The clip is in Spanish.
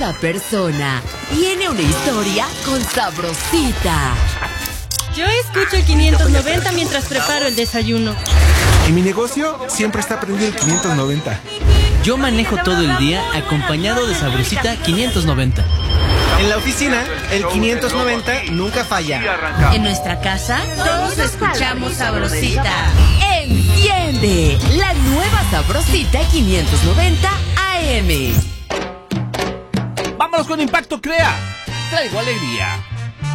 Cada persona tiene una historia con Sabrosita. Yo escucho el 590 mientras preparo el desayuno. En mi negocio siempre está prendido el 590. Yo manejo todo el día acompañado de Sabrosita 590. En la oficina, el 590 nunca falla. En nuestra casa, todos escuchamos Sabrosita. Enciende la nueva Sabrosita 590 AM. Vámonos con Impacto Crea. Traigo alegría.